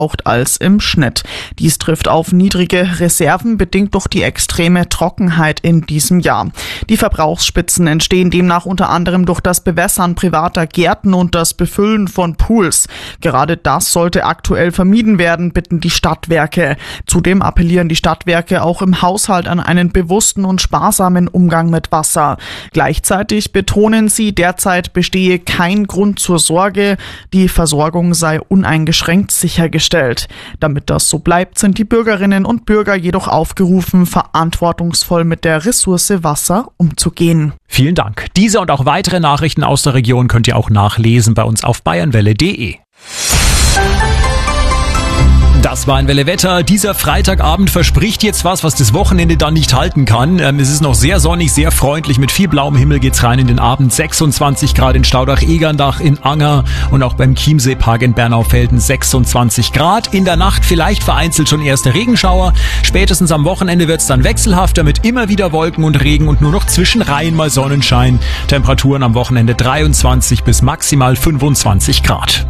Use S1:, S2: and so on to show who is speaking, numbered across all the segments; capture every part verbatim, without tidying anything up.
S1: als im Schnitt. Dies trifft auf niedrige Reserven, bedingt durch die extreme Trockenheit in diesem Jahr. Die Verbrauchsspitzen entstehen demnach unter anderem durch das Bewässern privater Gärten und das Befüllen von Pools. Gerade das sollte aktuell vermieden werden, bitten die Stadtwerke. Zudem appellieren die Stadtwerke auch im Haushalt an einen bewussten und sparsamen Umgang mit Wasser. Gleichzeitig betonen sie, derzeit bestehe kein Grund zur Sorge, die Versorgung sei uneingeschränkt sichergestellt. Damit das so bleibt, sind die Bürgerinnen und Bürger jedoch aufgerufen, verantwortungsvoll mit der Ressource Wasser umzugehen.
S2: Vielen Dank. Diese und auch weitere Nachrichten aus der Region könnt ihr auch nachlesen bei uns auf bayernwelle punkt de. Das war ein Welle Wetter. Dieser Freitagabend verspricht jetzt was, was das Wochenende dann nicht halten kann. Ähm, es ist noch sehr sonnig, sehr freundlich. Mit viel blauem Himmel geht's rein in den Abend. sechsundzwanzig Grad in Staudach-Egerndach, in Anger und auch beim Chiemsee-Park in Bernaufelden sechsundzwanzig Grad. In der Nacht vielleicht vereinzelt schon erste Regenschauer. Spätestens am Wochenende wird's dann wechselhafter mit immer wieder Wolken und Regen und nur noch zwischenreihen mal Sonnenschein. Temperaturen am Wochenende dreiundzwanzig bis maximal fünfundzwanzig Grad.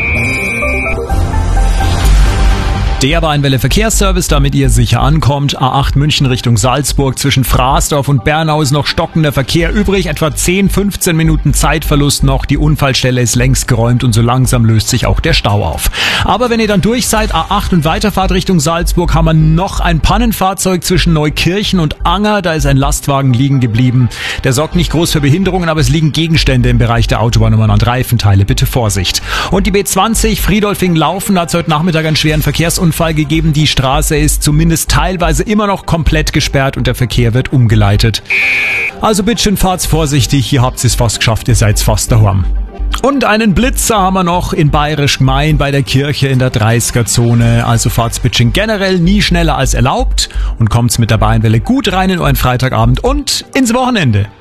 S2: Der Bayernwelle Verkehrsservice, damit ihr sicher ankommt. A acht München Richtung Salzburg. Zwischen Fraßdorf und Bernau ist noch stockender Verkehr übrig. Etwa zehn, fünfzehn Minuten Zeitverlust noch. Die Unfallstelle ist längst geräumt und so langsam löst sich auch der Stau auf. Aber wenn ihr dann durch seid, A acht und Weiterfahrt Richtung Salzburg, haben wir noch ein Pannenfahrzeug zwischen Neukirchen und Anger. Da ist ein Lastwagen liegen geblieben. Der sorgt nicht groß für Behinderungen, aber es liegen Gegenstände im Bereich der Autobahnnummern und Reifenteile. Bitte Vorsicht. Und die B zwanzig Friedolfing-Laufen, da hat es heute Nachmittag einen schweren Verkehrsunfall Unfall gegeben. Die Straße ist zumindest teilweise immer noch komplett gesperrt und der Verkehr wird umgeleitet. Also bitteschön, fahrt's vorsichtig, ihr habt es fast geschafft, ihr seid fast daheim. Und einen Blitzer haben wir noch in Bayerisch Gmain bei der Kirche in der dreißiger-Zone. Also fahrt's bitteschön generell nie schneller als erlaubt und kommt's mit der Bayernwelle gut rein in euren Freitagabend und ins Wochenende.